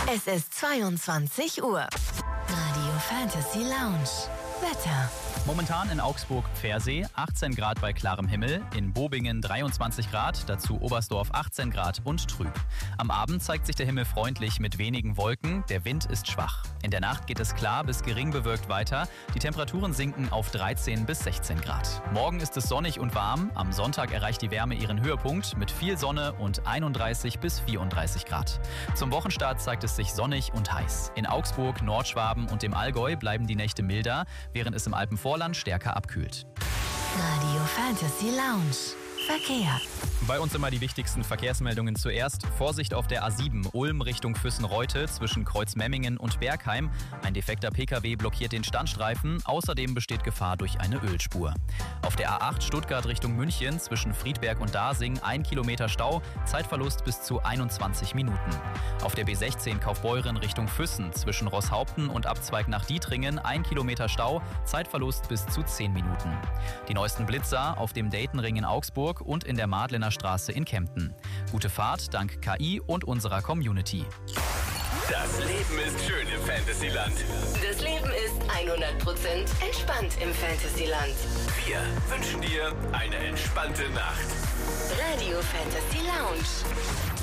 Es ist 22 Uhr. Radio Fantasy Lounge. Wetter. Momentan in Augsburg Pfersee 18 Grad bei klarem Himmel, in Bobingen 23 Grad, dazu Oberstdorf 18 Grad und trüb. Am Abend zeigt sich der Himmel freundlich mit wenigen Wolken, der Wind ist schwach. In der Nacht geht es klar bis gering bewölkt weiter, die Temperaturen sinken auf 13 bis 16 Grad. Morgen ist es sonnig und warm, am Sonntag erreicht die Wärme ihren Höhepunkt mit viel Sonne und 31 bis 34 Grad. Zum Wochenstart zeigt es sich sonnig und heiß. In Augsburg, Nordschwaben und dem Allgäu bleiben die Nächte milder, während es im Alpenvorland stärker abkühlt. Radio Fantasy Lounge. Verkehr. Bei uns immer die wichtigsten Verkehrsmeldungen zuerst. Vorsicht auf der A7 Ulm Richtung Füssen-Reute zwischen Kreuzmemmingen und Bergheim. Ein defekter Pkw blockiert den Standstreifen. Außerdem besteht Gefahr durch eine Ölspur. Auf der A8 Stuttgart Richtung München zwischen Friedberg und Dasing 1 Kilometer Stau. Zeitverlust bis zu 21 Minuten. Auf der B16 Kaufbeuren Richtung Füssen zwischen Rosshaupten und Abzweig nach Dietringen 1 Kilometer Stau. Zeitverlust bis zu 10 Minuten. Die neuesten Blitzer auf dem Daytonring in Augsburg und in der Madlener Straße in Kempten. Gute Fahrt dank KI und unserer Community. Das Leben ist schön im Fantasyland. Das Leben ist 100% entspannt im Fantasyland. Wir wünschen dir eine entspannte Nacht. Radio Fantasy Lounge.